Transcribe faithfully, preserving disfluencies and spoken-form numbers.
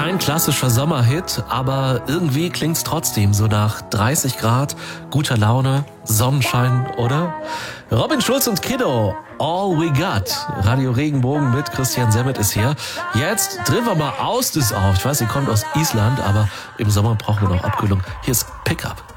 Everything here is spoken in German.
Kein klassischer Sommerhit, aber irgendwie klingt's trotzdem so nach dreißig Grad, guter Laune, Sonnenschein, oder? Robin Schulz und Kiddo, All We Got. Radio Regenbogen mit Christian Semmet ist hier. Jetzt drehen wir mal aus das auf. Ich weiß, sie kommt aus Island, aber im Sommer brauchen wir noch Abkühlung. Hier ist Pickup.